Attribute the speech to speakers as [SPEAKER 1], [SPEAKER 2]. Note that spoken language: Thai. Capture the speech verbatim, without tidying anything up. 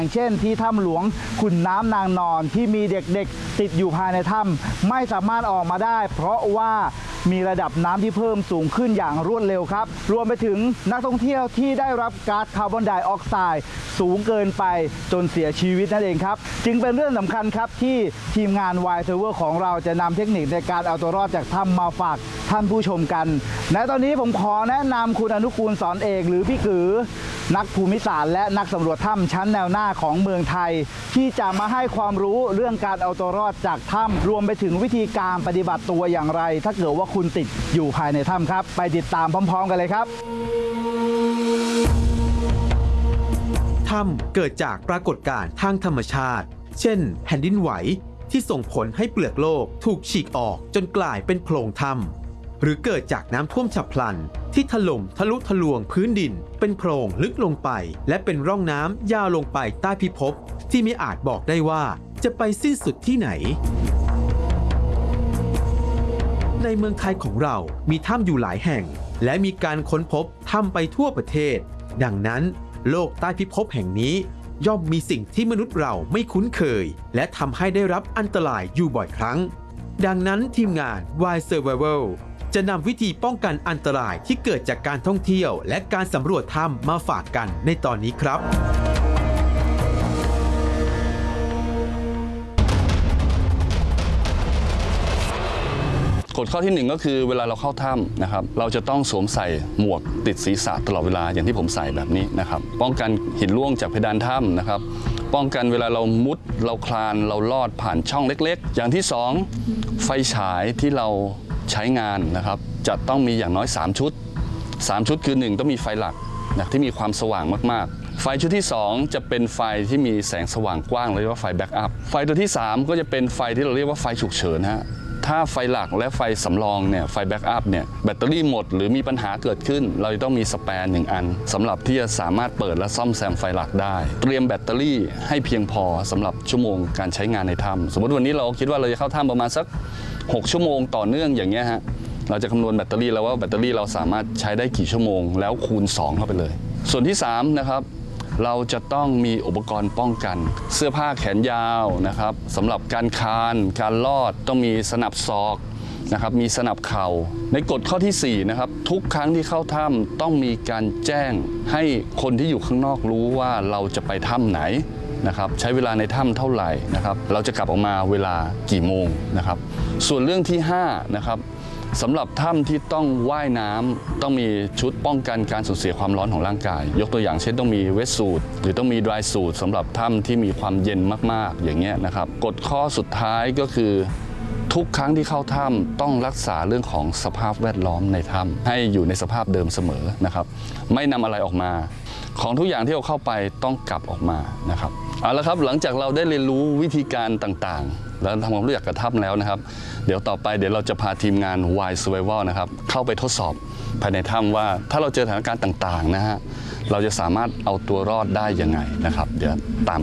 [SPEAKER 1] อย่างเช่นที่ถ้ำหลวงขุนน้ำนางนอนที่มีเด็กๆติดอยู่ภายในถ้ำไม่สามารถออกมาได้เพราะว่ามีระดับน้ำที่เพิ่มสูงขึ้นอย่างรวดเร็วครับรวมไปถึงนักท่องเที่ยวที่ได้รับก๊าซคาร์บอนไดออกไซด์สูงเกินไปจนเสียชีวิตนั่นเองครับจึงเป็นเรื่องสำคัญครับที่ทีมงาน Wild Survival ของเราจะนำเทคนิคในการเอาตัวรอดจากถ้ำมาฝากท่านผู้ชมกันและตอนนี้ผมขอแนะนำคุณอนุกูลสอนเอกหรือพี่กือนักภูมิศาสตร์และนักสำรวจถ้ำชั้นแนวหน้าของเมืองไทยที่จะมาให้ความรู้เรื่องการเอาตัวรอดจากถ้ำรวมไปถึงวิธีการปฏิบัติตัวอย่างไรถ้าเกิดว่าคุณติดอยู่ภายในถ้ำครับไปติดตามพร้อมๆกันเลยครับ
[SPEAKER 2] ถ้ำเกิดจากปรากฏการณ์ทางธรรมชาติเช่นแผ่นดินไหวที่ส่งผลให้เปลือกโลกถูกฉีกออกจนกลายเป็นโพรงถ้ำหรือเกิดจากน้ำท่วมฉับพลันที่ถล่มทะลุทะลวงพื้นดินเป็นโพรงลึกลงไปและเป็นร่องน้ำยาวลงไปใต้พิภพที่ไม่อาจบอกได้ว่าจะไปสิ้นสุดที่ไหนในเมืองไทยของเรามีถ้ำอยู่หลายแห่งและมีการค้นพบถ้ำไปทั่วประเทศดังนั้นโลกใต้พิภพแห่งนี้ย่อมมีสิ่งที่มนุษย์เราไม่คุ้นเคยและทำให้ได้รับอันตรายอยู่บ่อยครั้งดังนั้นทีมงาน Wild Survival จะนำวิธีป้องกันอันตรายที่เกิดจากการท่องเที่ยวและการสำรวจถ้ำมาฝากกันในตอนนี้ครับ
[SPEAKER 3] กฎข้อที่หนึ่งก็คือเวลาเราเข้าถ้ำนะครับเราจะต้องสวมใส่หมวกติดศีรษะตลอดเวลาอย่างที่ผมใส่แบบนี้นะครับป้องกันหินร่วงจากเพดานถ้ำนะครับป้องกันเวลาเรามุดเราคลานเราลอดผ่านช่องเล็กๆอย่างที่สองไฟฉายที่เราใช้งานนะครับจะต้องมีอย่างน้อยสามชุดสามชุดคือหนึ่งต้องมีไฟหลักนะที่มีความสว่างมากๆไฟชุดที่สองจะเป็นไฟที่มีแสงสว่างกว้างเรียกว่าไฟแบ็กอัพไฟตัวที่สามก็จะเป็นไฟที่เราเรียกว่าไฟฉุกเฉินฮะถ้าไฟหลักและไฟสำรองเนี่ยไฟแบ็กอัพเนี่ยแบตเตอรี่หมดหรือมีปัญหาเกิดขึ้นเราจะต้องมีสแปร์หนึ่งอันสำหรับที่จะสามารถเปิดและซ่อมแซมไฟหลักได้เตรียมแบตเตอรี่ให้เพียงพอสำหรับชั่วโมงการใช้งานในถ้ำสมมติวันนี้เราคิดว่าเราจะเข้าถ้ำประมาณสักหกชั่วโมงต่อเนื่องอย่างเงี้ยฮะเราจะคำนวณแบตเตอรี่แล้วว่าแบตเตอรี่เราสามารถใช้ได้กี่ชั่วโมงแล้วคูณสองเข้าไปเลยส่วนที่สามนะครับเราจะต้องมีอุปกรณ์ป้องกันเสื้อผ้าแขนยาวนะครับสำหรับการคานการลอดต้องมีสนับศอกนะครับมีสนับเข่าในกฎข้อที่สี่นะครับทุกครั้งที่เข้าถ้ำต้องมีการแจ้งให้คนที่อยู่ข้างนอกรู้ว่าเราจะไปถ้ำไหนนะครับใช้เวลาในถ้ำเท่าไหร่นะครับเราจะกลับออกมาเวลากี่โมงนะครับส่วนเรื่องที่ห้านะครับสำหรับถ้ำที่ต้องว่ายน้ำต้องมีชุดป้องกันการสูญเสียความร้อนของร่างกายยกตัวอย่างเช่นต้องมีเวทสูทหรือต้องมีดรายสูทสำหรับถ้ำที่มีความเย็นมากๆอย่างเงี้ยนะครับกฎข้อสุดท้ายก็คือทุกครั้งที่เข้าถ้ำต้องรักษาเรื่องของสภาพแวดล้อมในถ้ำให้อยู่ในสภาพเดิมเสมอนะครับไม่นำอะไรออกมาของทุกอย่างที่เราเข้าไปต้องกลับออกมานะครับเอาละครับหลังจากเราได้เรียนรู้วิธีการต่างๆแล้วทำความรู้จักกับถ้ำแล้วนะครับเดี๋ยวต่อไปเดี๋ยวเราจะพาทีมงาน Wild Survival นะครับเข้าไปทดสอบภายในถ้ำว่าถ้าเราเจอสถานการณ์ต่างๆนะฮะเราจะสามารถเอาตัวรอดได้ยังไงนะครับเดี๋ยวตาม